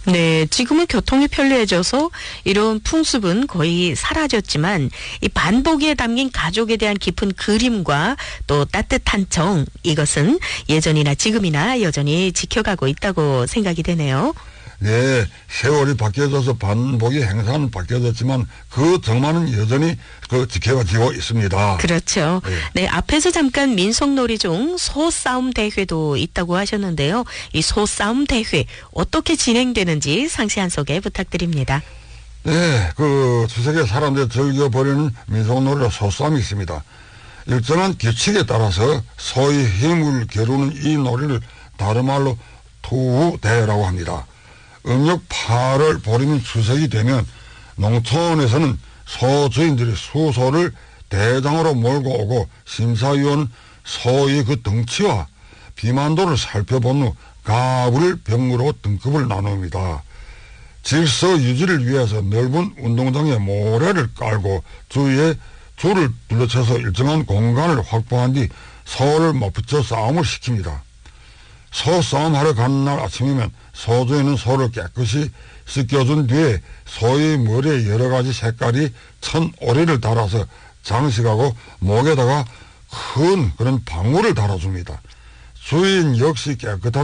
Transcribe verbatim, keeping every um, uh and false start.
네, 지금은 교통이 편리해져서 이런 풍습은 거의 사라졌지만 이 반복에 담긴 가족에 대한 깊은 그림과 또 따뜻한 정, 이것은 예전이나 지금이나 여전히 지켜가고 있다고 생각이 되네요. 네, 세월이 바뀌어져서 반복의 행사는 바뀌어졌지만 그 정만은 여전히 그 지켜지고 있습니다. 그렇죠. 네. 네, 앞에서 잠깐 민속놀이 중 소싸움 대회도 있다고 하셨는데요. 이 소싸움 대회 어떻게 진행되는지 상세한 소개 부탁드립니다. 네, 그 추석에 사람들이 즐겨버리는 민속놀이로 소싸움이 있습니다. 일정한 규칙에 따라서 소의 힘을 겨루는 이 놀이를 다른 말로 투우대회라고 합니다. 음력 팔월 보름인 추석이 되면 농촌에서는 소주인들이 수소를 대장으로 몰고 오고 심사위원은 소의 그 덩치와 비만도를 살펴본 후 가불 병으로 등급을 나눕니다. 질서 유지를 위해서 넓은 운동장에 모래를 깔고 주위에 줄을 둘러쳐서 일정한 공간을 확보한 뒤 소를 맞붙여 싸움을 시킵니다. 소 싸움하러 가는 날 아침이면 소주인은 소를 깨끗이 씻겨준 뒤에 소의 머리에 여러 가지 색깔이 천 오리를 달아서 장식하고 목에다가 큰 그런 방울을 달아줍니다. 주인 역시 깨끗한